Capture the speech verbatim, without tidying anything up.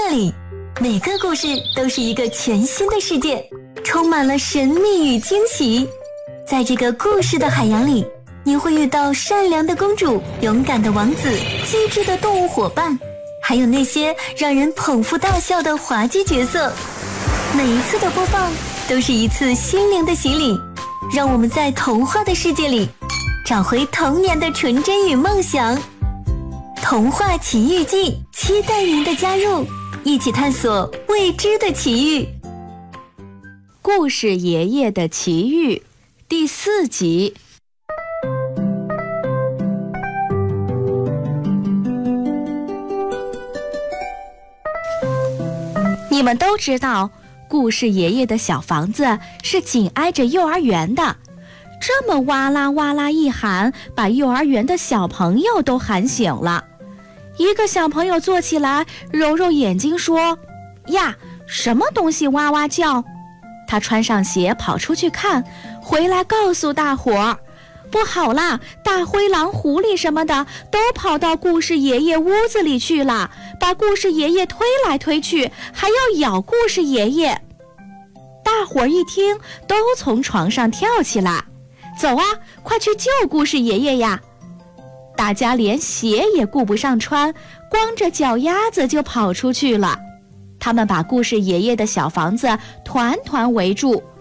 界里，每个故事都是一个全新的世界，充满了神秘与惊喜。在这个故事的海洋里，你会遇到善良的公主、勇敢的王子、机智的动物伙伴，还有那些让人捧腹大笑的滑稽角色。每一次的播放都是一次心灵的洗礼，让我们在童话的世界里找回童年的纯真与梦想。童话奇遇记，期待您的加入，一起探索未知的奇遇。 故事爷爷的奇遇第四集。你们都知道，故事爷爷的小房子是紧挨着幼儿园的，这么哇啦哇啦一喊，把幼儿园的小朋友都喊醒了。一个小朋友坐起来，揉揉眼睛说：呀，什么东西哇哇叫？他穿上鞋跑出去看，回来告诉大伙儿，不好啦，大灰狼、狐狸什么的都跑到故事爷爷屋子里去了，把故事爷爷推来推去，还要咬故事爷爷。大伙儿一听，都从床上跳起来，走啊，快去救故事爷爷呀！大家连鞋也顾不上穿，光着脚丫子就跑出去了。他们把故事爷爷的小房子团团围住，